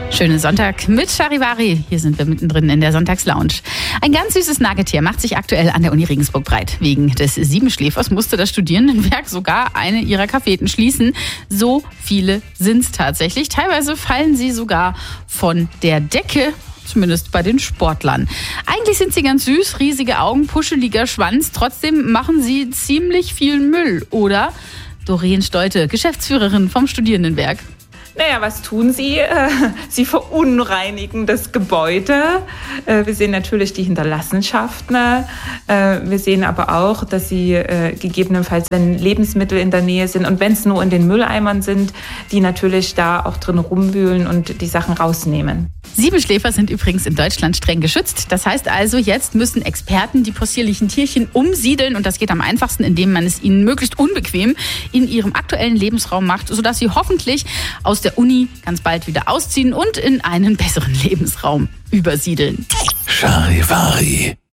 Schönen Sonntag mit Charivari. Hier sind wir mittendrin in der Sonntagslounge. Ein ganz süßes Nagetier macht sich aktuell an der Uni Regensburg breit. Wegen des Siebenschläfers musste das Studierendenwerk sogar eine ihrer Cafeten schließen. So viele sind es tatsächlich. Teilweise fallen sie sogar von der Decke. Zumindest bei den Sportlern. Eigentlich sind sie ganz süß, riesige Augen, puscheliger Schwanz. Trotzdem machen sie ziemlich viel Müll, oder? Doreen Stolte, Geschäftsführerin vom Studierendenwerk. Naja, was tun sie? Sie verunreinigen das Gebäude. Wir sehen natürlich die Hinterlassenschaften. Wir sehen aber auch, dass sie gegebenenfalls, wenn Lebensmittel in der Nähe sind und wenn es nur in den Mülleimern sind, die natürlich da auch drin rumwühlen und die Sachen rausnehmen. Siebenschläfer sind übrigens in Deutschland streng geschützt. Das heißt also, jetzt müssen Experten die possierlichen Tierchen umsiedeln. Und das geht am einfachsten, indem man es ihnen möglichst unbequem in ihrem aktuellen Lebensraum macht, sodass sie hoffentlich aus der Uni ganz bald wieder ausziehen und in einen besseren Lebensraum übersiedeln. Charivari.